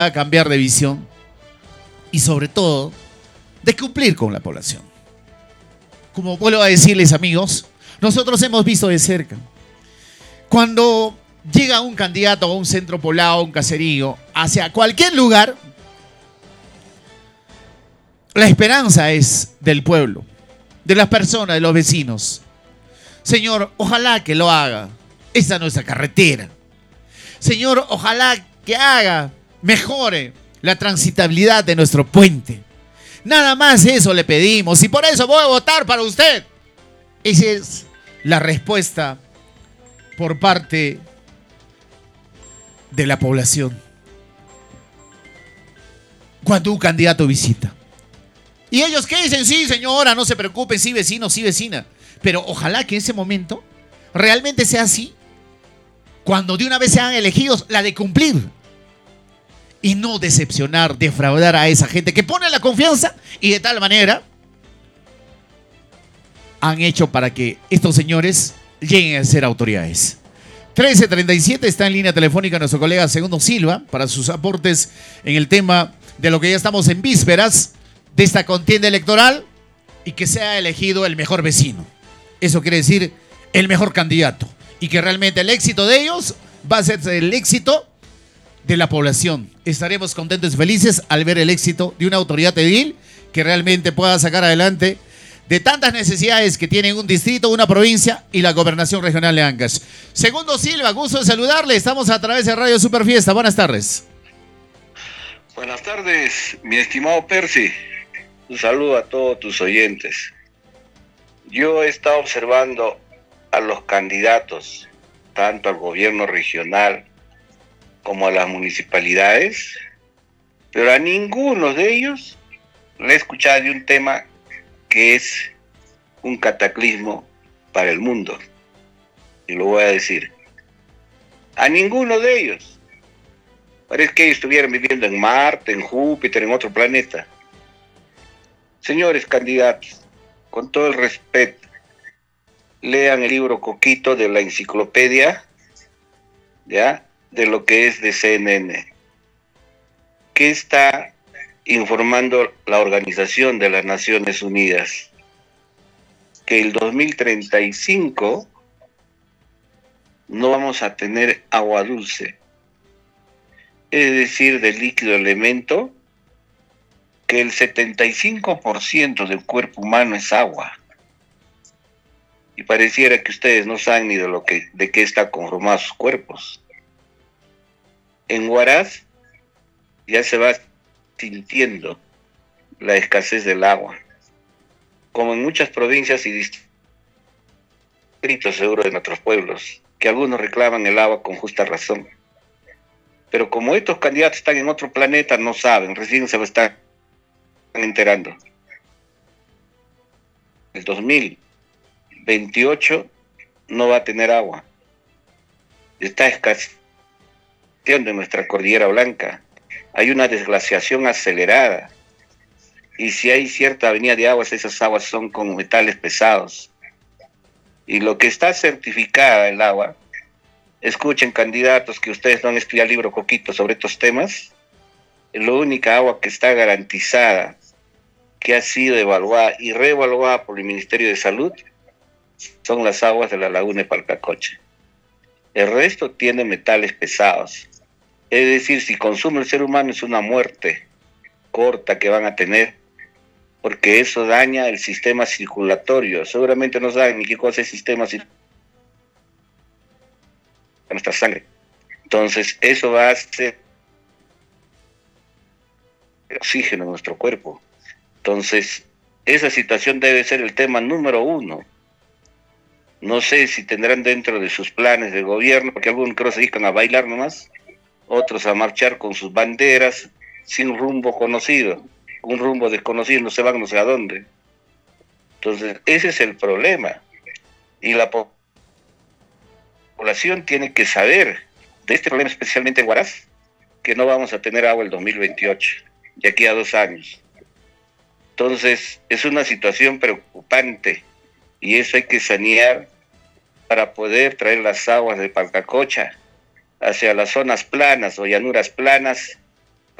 a cambiar de visión y sobre todo de cumplir con la población. Como vuelvo a decirles, amigos, nosotros hemos visto de cerca cuando llega un candidato a un centro poblado, a un caserío, hacia cualquier lugar, la esperanza es del pueblo, de las personas, de los vecinos. Señor, ojalá que lo haga. Esta es nuestra carretera. Señor, ojalá que haga, mejore la transitabilidad de nuestro puente. Nada más eso le pedimos y por eso voy a votar para usted. Esa es la respuesta por parte de la población cuando un candidato visita. Y ellos ¿qué dicen? Sí, señora, no se preocupe, sí, vecino, sí, vecina. Pero ojalá que en ese momento realmente sea así. Cuando de una vez sean elegidos, la de cumplir. Y no decepcionar, defraudar a esa gente que pone la confianza y de tal manera han hecho para que estos señores lleguen a ser autoridades. 13:37 está en línea telefónica nuestro colega Segundo Silva para sus aportes en el tema de lo que ya estamos en vísperas de esta contienda electoral y que sea elegido el mejor vecino. Eso quiere decir el mejor candidato y que realmente el éxito de ellos va a ser el éxito de la población. Estaremos contentos y felices al ver el éxito de una autoridad edil que realmente pueda sacar adelante de tantas necesidades que tiene un distrito, una provincia y la gobernación regional de Ancash. Segundo Silva, gusto de saludarle. Estamos a través de Radio Superfiesta. Buenas tardes. Buenas tardes, mi estimado Percy. Un saludo a todos tus oyentes. Yo he estado observando a los candidatos, tanto al gobierno regional como a las municipalidades, pero a ninguno de ellos le he escuchado de un tema que es un cataclismo para el mundo. Y lo voy a decir. A ninguno de ellos. Parece que ellos estuvieran viviendo en Marte, en Júpiter, en otro planeta. Señores candidatos, con todo el respeto, lean el libro Coquito de la enciclopedia, ¿ya?, de lo que es de CNN. ¿Qué está informando la Organización de las Naciones Unidas? Que el 2035 no vamos a tener agua dulce, es decir, del líquido elemento, que el 75% del cuerpo humano es agua. Y pareciera que ustedes no saben ni de qué está conformado sus cuerpos. En Huaraz ya se va sintiendo la escasez del agua, como en muchas provincias y distritos seguro de nuestros pueblos, que algunos reclaman el agua con justa razón. Pero como estos candidatos están en otro planeta, no saben, recién se están enterando. El 2028 no va a tener agua. Está escaseando en nuestra cordillera blanca. Hay una desglaciación acelerada. Y si hay cierta avenida de aguas, esas aguas son con metales pesados. Y lo que está certificada el agua, escuchen candidatos que ustedes no han estudiado el libro Coquito sobre estos temas, la única agua que está garantizada, que ha sido evaluada y reevaluada por el Ministerio de Salud, son las aguas de la laguna de Palcacoche. El resto tiene metales pesados. Es decir, si consume el ser humano es una muerte corta que van a tener, porque eso daña el sistema circulatorio. Seguramente no saben ni qué cosa es sistema circulatorio. Nuestra sangre. Entonces, eso va a hacer oxígeno en nuestro cuerpo. Entonces, esa situación debe ser el tema número uno. No sé si tendrán dentro de sus planes de gobierno, porque algunos creo se dedican a bailar nomás, otros a marchar con sus banderas sin rumbo conocido, un rumbo desconocido, no se van no sé a dónde. Entonces, ese es el problema. Y la población tiene que saber de este problema, especialmente en Huaraz, que no vamos a tener agua el 2028, de aquí a 2 años. Entonces, es una situación preocupante y eso hay que sanear para poder traer las aguas de Palcacocha hacia las zonas planas o llanuras planas